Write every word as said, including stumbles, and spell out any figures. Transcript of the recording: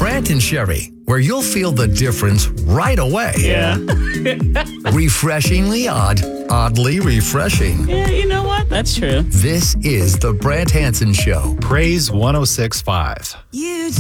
Brant and Sherry, where you'll feel the difference right away. Yeah. Refreshingly odd, oddly refreshing. Yeah, you know what? That's true. This is the Brant Hansen Show. Praise one oh six point five. You